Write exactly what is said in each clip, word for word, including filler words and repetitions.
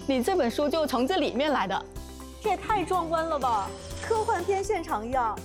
你这本书就从这里面来的。 这也太壮观了吧，科幻片现场一样。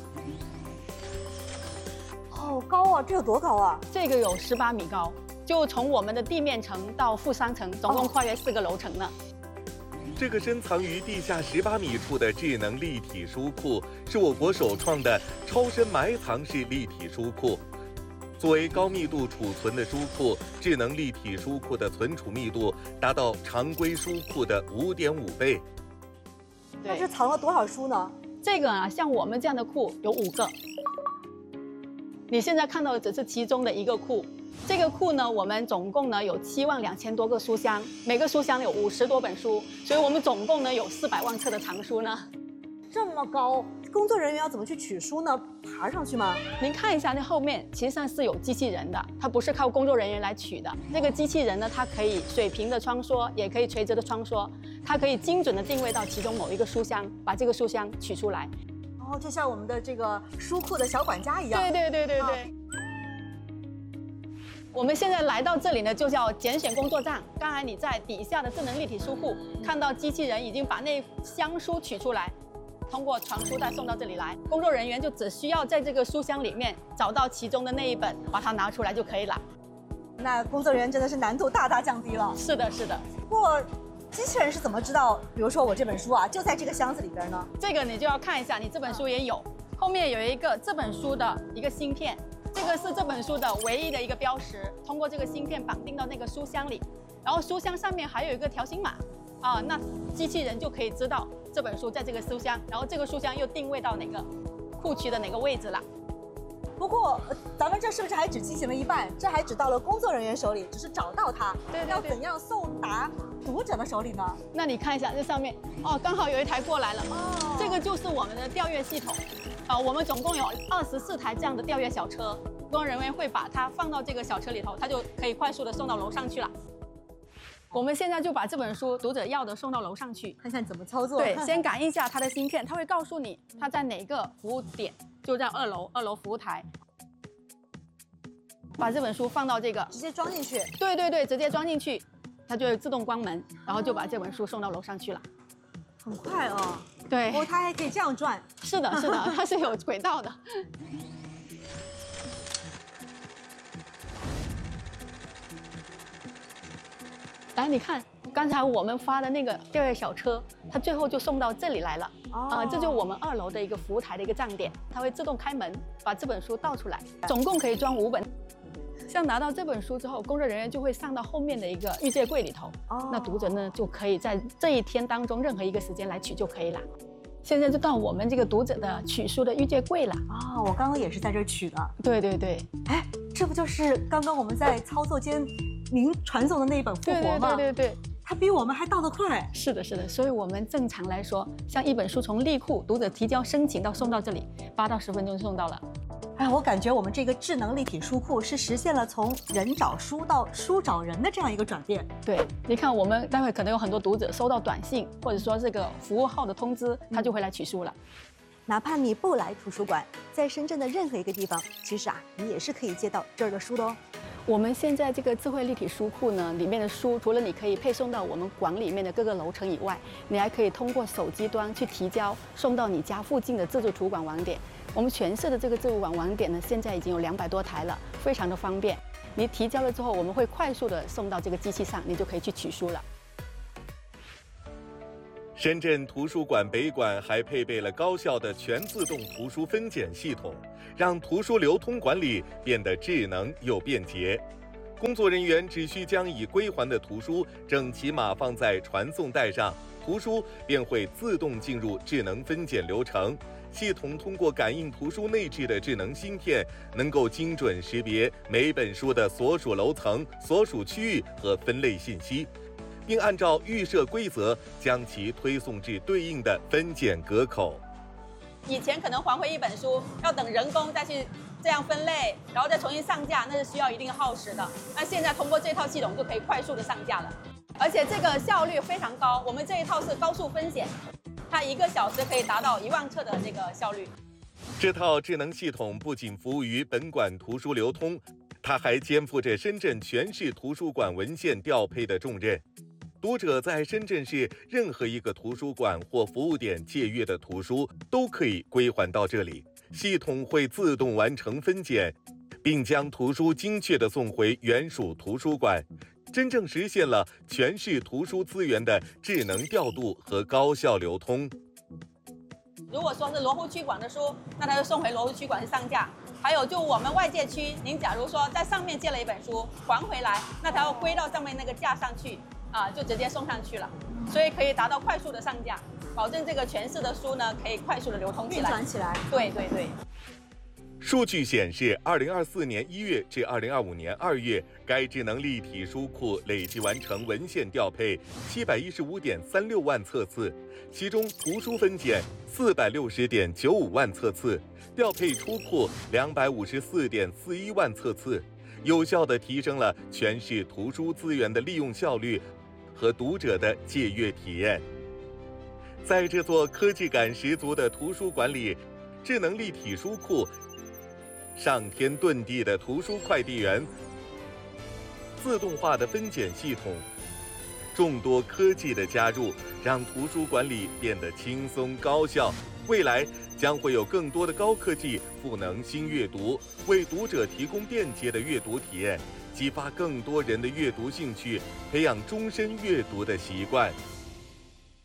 好高啊，这有多高啊？ 这个有十八米高，就从我们的地面层到负三层，总共跨越四个楼层呢。 这个深藏于地下十八米处的智能立体书库，是我国首创的超深埋藏式立体书库。作为高密度储存的书库，智能立体书库的存储密度达到常规书库的五点五倍。 那是藏了多少书呢？ 这个啊，像我们这样的库有五个。你现在看到的只是其中的一个库。这个库呢，我们总共呢有七万两千多个书箱，每个书箱有五十多本书，所以我们总共呢有四百万册的藏书呢。 这么高，工作人员要怎么去取书呢？爬上去吗？ 您看一下，那后面其实上是有机器人的，它不是靠工作人员来取的。这个机器人呢，它可以水平的穿梭，也可以垂直的穿梭，它可以精准的定位到其中某一个书箱，把这个书箱取出来。 哦，就像我们的这个书库的小管家一样。 对对对对对。啊，我们现在来到这里呢，就叫拣选工作站。刚才你在底下的智能立体书库看到机器人已经把那箱书取出来，通过传输带送到这里来。工作人员就只需要在这个书箱里面找到其中的那一本，把它拿出来就可以了。 那工作人员真的是难度大大降低了。 是的，是的。 不过，机器人是怎么知道，比如说我这本书啊，就在这个箱子里边呢？ 这个你就要看一下，你这本书也有，后面有一个这本书的一个芯片。这个是这本书的唯一的一个标识，通过这个芯片绑定到那个书箱里，然后书箱上面还有一个条形码，啊，那机器人就可以知道这本书在这个书箱，然后这个书箱又定位到哪个库区的哪个位置了。 不过，咱们这是不是还只进行了一半？这还只到了工作人员手里，只是找到它。 对对对。 要怎样送达读者的手里呢？ 那你看一下这上面，哦，刚好有一台过来了。哦。这个就是我们的调阅系统。啊，我们总共有二十四台这样的调阅小车，工作人员会把它放到这个小车里头，它就可以快速的送到楼上去了。我们现在就把这本书读者要的送到楼上去， 看看怎么操作。 对，先感应一下它的芯片，它会告诉你它在哪个服务点，就在二楼，二楼服务台。把这本书放到这个， 直接装进去。 对对对，直接装进去，它就会自动关门，然后就把这本书送到楼上去了。 很快哦。 对， 哦，它还可以这样转。 是的，是的，它是有轨道的。来，你看，刚才我们发的那个调阅小车，它最后就送到这里来了。哦，呃，这就是我们二楼的一个服务台的一个站点，它会自动开门，把这本书倒出来，总共可以装五本。像拿到这本书之后，工作人员就会上到后面的一个预借柜里头。哦，那读者呢就可以在这一天当中任何一个时间来取就可以了。现在就到我们这个读者的取书的预借柜了。 哦，我刚刚也是在这儿取的。 对对对。 哎，这不就是刚刚我们在操作间您传送的那一本《复活》吗？ 对对对对对。 它比我们还到得快。 是的，是的。所以我们正常来说，像一本书从立库读者提交申请到送到这里，八到十分钟就送到了。 哎，我感觉我们这个智能立体书库是实现了从人找书到书找人的这样一个转变。 对，你看我们待会可能有很多读者收到短信，或者说这个服务号的通知，他就会来取书了。 哪怕你不来图书馆，在深圳的任何一个地方，其实啊，你也是可以借到这儿的书的哦。 我们现在这个智慧立体书库呢，里面的书除了你可以配送到我们馆里面的各个楼层以外，你还可以通过手机端去提交，送到你家附近的自助图书馆网点。我们全市的这个自助馆网点呢，现在已经有两百多台了，非常的方便。你提交了之后，我们会快速的送到这个机器上，你就可以去取书了。 深圳图书馆北馆还配备了高效的全自动图书分拣系统，让图书流通管理变得智能又便捷。工作人员只需将已归还的图书整齐码放在传送带上，图书便会自动进入智能分拣流程。系统通过感应图书内置的智能芯片，能够精准识别每本书的所属楼层、所属区域和分类信息，并按照预设规则将其推送至对应的分拣格口。 以前可能还回一本书要等人工再去这样分类，然后再重新上架，那是需要一定耗时的。那现在通过这套系统就可以快速的上架了，而且这个效率非常高。我们这一套是高速分拣，它一个小时可以达到一万册的这个效率。 这套智能系统不仅服务于本馆图书流通，它还肩负着深圳全市图书馆文献调配的重任。 读者在深圳市任何一个图书馆或服务点借阅的图书都可以归还到这里，系统会自动完成分拣，并将图书精确地送回原属图书馆，真正实现了全市图书资源的智能调度和高效流通。 如果说是罗湖区馆的书，那它就送回罗湖区馆去上架。还有就我们外界区，您假如说在上面借了一本书还回来，那它要归到上面那个架上去，啊，就直接送上去了，所以可以达到快速的上架，保证这个全市的书呢可以快速的流通起来、 运转起来。 对对对。 数据显示，二零二四年一月至二零二五年二月，该智能立体书库累计完成文献调配七百一十五点三六万册次，其中图书分拣四百六十点九五万册次，调配出库两百五十四点四一万册次，有效地提升了全市图书资源的利用效率和读者的借阅体验。在这座科技感十足的图书馆里，智能立体书库、上天遁地的图书快递员、自动化的分拣系统，众多科技的加入，让图书管理变得轻松高效。未来将会有更多的高科技赋能新阅读，为读者提供便捷的阅读体验，激发更多人的阅读兴趣，培养终身阅读的习惯。